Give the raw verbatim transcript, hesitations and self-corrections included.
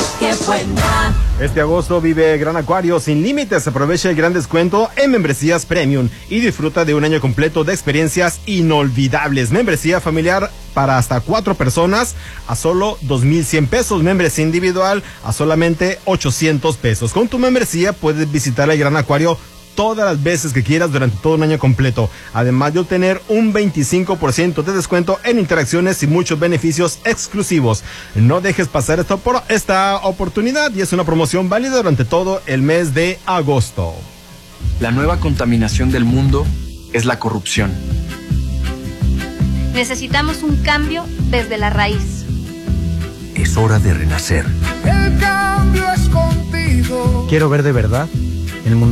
¡Qué buena! Este agosto vive Gran Acuario sin límites. Aprovecha el gran descuento en membresías premium y disfruta de un año completo de experiencias inolvidables. Membresía familiar para hasta cuatro personas a solo dos mil cien pesos. Membresía individual a solamente ochocientos pesos. Con tu membresía puedes visitar el Gran Acuario todas las veces que quieras durante todo un año completo, además de obtener un veinticinco por ciento de descuento en interacciones y muchos beneficios exclusivos. No dejes pasar esto por esta oportunidad y es una promoción válida durante todo el mes de agosto. La nueva contaminación del mundo es la corrupción. Necesitamos un cambio desde la raíz. Es hora de renacer. El cambio es contigo. Quiero ver de verdad el mundo